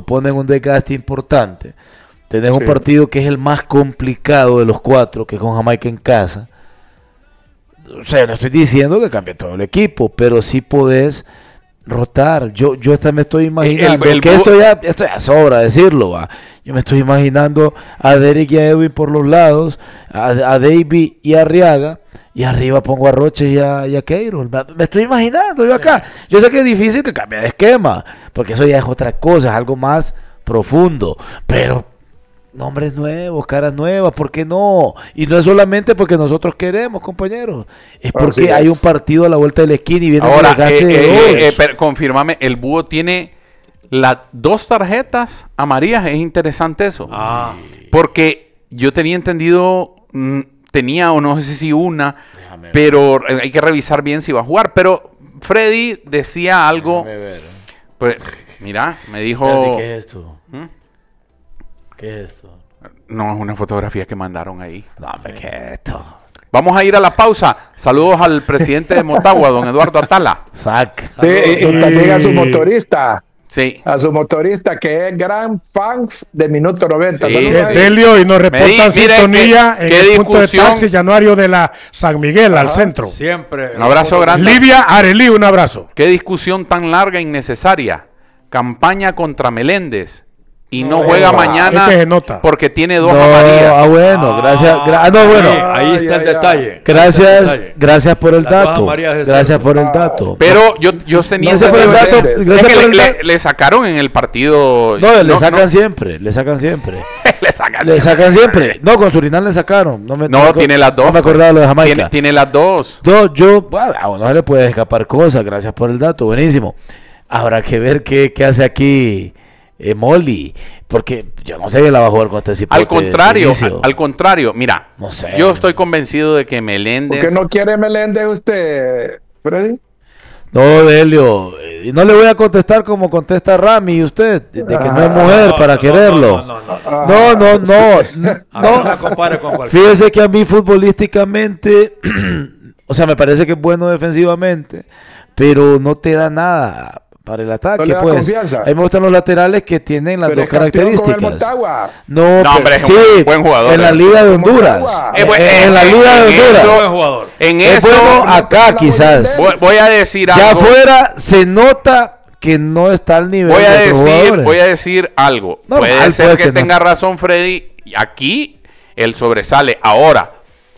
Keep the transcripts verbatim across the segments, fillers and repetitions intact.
suponen un desgaste importante. Tenés sí. un partido que es el más complicado de los cuatro, que es con Jamaica en casa. O sea, no estoy diciendo que cambie todo el equipo, pero sí podés rotar. Yo yo esta me estoy imaginando, el, el, que esto ya, esto ya sobra decirlo, va. Yo me estoy imaginando a Derek y a Edwin por los lados, a, a David y a Arriaga, y arriba pongo a Roche y a, y a Queiroz. Me estoy imaginando yo acá. Yo sé que es difícil que cambie de esquema, porque eso ya es otra cosa, es algo más profundo, pero nombres nuevos, caras nuevas, ¿por qué no? Y no es solamente porque nosotros queremos, compañeros, es porque es. hay un partido a la vuelta de la esquina y viene ahora, el desgaste eh, de eh, dos. eh, pero confírmame, el Búho tiene las dos tarjetas amarillas, es interesante eso, ah. porque yo tenía entendido, mm, tenía o no sé si una, Déjame pero ver. hay que revisar bien si va a jugar, pero Freddy decía algo, pues, mira, me dijo... ¿Qué es esto? ¿Mm? ¿Qué es esto? No, es una fotografía que mandaron ahí. No, hombre, ¿qué es esto? Vamos a ir a la pausa. Saludos al presidente de Motagua, don Eduardo Atala. Sac. Sí, y también a su motorista. Sí. A su motorista, que es gran fans de Minuto noventa. Sí. Delio, y nos reportan di, sintonía que, en el punto de taxi Januario de la San Miguel, Ajá. al centro. Siempre. Un abrazo grande. Livia Arelí, un abrazo. Qué discusión tan larga e innecesaria. Campaña contra Meléndez. Y no, no juega no, mañana porque tiene dos no, amarillas. Ah, bueno, gracias. Gra ah, no, bueno. Ahí, ahí está el detalle. Gracias, el detalle. gracias por el dato. Gracias por el dato. Pero yo, yo tenía gracias por el dato. Es que le, le, le sacaron en el partido. No, le no, sacan no. siempre, le sacan siempre. le sacan, le sacan siempre. No, con Surinam le sacaron. No, me, no, no tiene las dos. No me acordaba lo de Jamaica. Tiene, tiene las dos. Dos, yo, bueno, no se le puede escapar cosas. Gracias por el dato, buenísimo. Habrá que ver qué, qué hace aquí. Eh, Molly, porque yo no sé que la va a jugar con este cipote. Al contrario, al, al contrario, mira, no sé. Yo estoy convencido de que Meléndez. ¿Por qué no quiere Meléndez usted, Freddy? No, Delio, y no le voy a contestar como contesta Rami usted, de, de que no es mujer ah, para no, quererlo. No, no, no, no, no, no, no, no. Fíjese que a mí futbolísticamente, o sea, me parece que es bueno defensivamente, pero no te da nada para el ataque, no pues. A mí me gustan los laterales que tienen las pero dos características. No, no, hombre, es un sí, buen jugador. En la Liga de Honduras. Eh, en, en, en la Liga de Honduras. Eso, buen jugador. En es eso, bueno acá quizás. Voy, voy a decir ya algo. Ya afuera se nota que no está al nivel voy a de decir, jugadores. Voy a decir algo. Normal, puede ser puede que, que tenga no. razón Freddy. Aquí él sobresale. Ahora,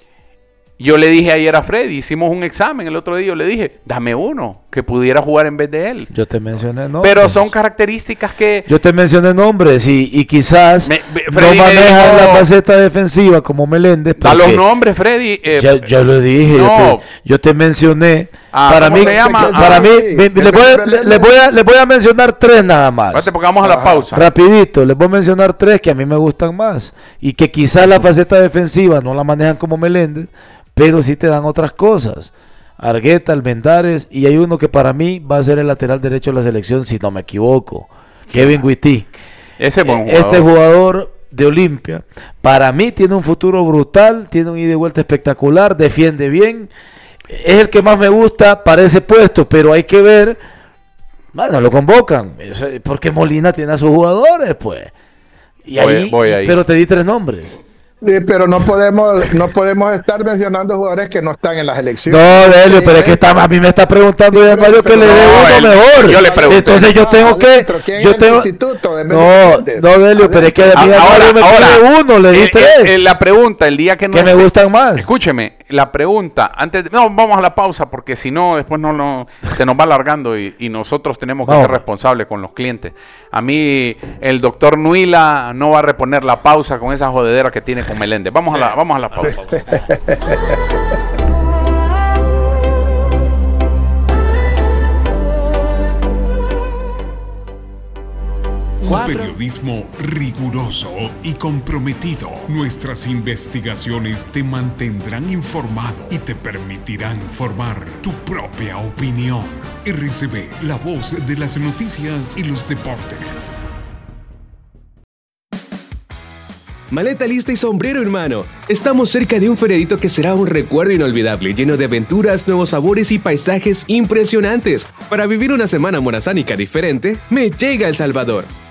yo le dije ayer a Freddy, hicimos un examen el otro día, yo le dije, dame uno que pudiera jugar en vez de él. Yo te mencioné nombres. Pero son características que... Yo te mencioné nombres y, y quizás me, me, no manejan la faceta defensiva como Meléndez. Da los nombres, Freddy. Eh, ya, ya lo dije, no. yo, te, yo te mencioné. Ah, para mí, se llama? para ah, mí sí. le, le, voy a, le, le, voy a, le voy a mencionar tres nada más. Espérate, porque vamos a la Ajá. pausa. Rapidito, les voy a mencionar tres que a mí me gustan más y que quizás la faceta defensiva no la manejan como Meléndez, pero sí te dan otras cosas. Argueta, Almendares, y hay uno que para mí va a ser el lateral derecho de la selección, si no me equivoco, Kevin Witty. Ese buen jugador. Este jugador de Olimpia, para mí tiene un futuro brutal, tiene un ida y vuelta espectacular, defiende bien, es el que más me gusta para ese puesto, pero hay que ver, bueno, lo convocan, porque Molina tiene a sus jugadores, pues. Y voy, ahí, voy ahí. Pero te di tres nombres. Sí, pero no podemos no podemos estar mencionando jugadores que no están en las elecciones. No, Delio, sí, pero es que está, a mí me está preguntando ya Mario que le dé uno él, mejor. Yo le pregunté. Entonces yo tengo que yo tengo No, no, Delio, pero es que a mí ahora, me ahora pide uno, le di eh, tres. Eh, la pregunta, el día que no que me gustan más. Escúcheme, la pregunta, antes de, no, vamos a la pausa porque si no después no, no se nos va alargando y, y nosotros tenemos que no. ser responsables con los clientes. A mí el doctor Nuila no va a reponer la pausa con esa jodedera que tiene con Meléndez. Vamos a la Vamos a la pausa. Un periodismo riguroso y comprometido. Nuestras investigaciones te mantendrán informado y te permitirán formar tu propia opinión. R C B, la voz de las noticias y los deportes. Maleta lista y sombrero en mano. Estamos cerca de un Feredito que será un recuerdo inolvidable, lleno de aventuras, nuevos sabores y paisajes impresionantes. Para vivir una semana morazánica diferente, me llega El Salvador.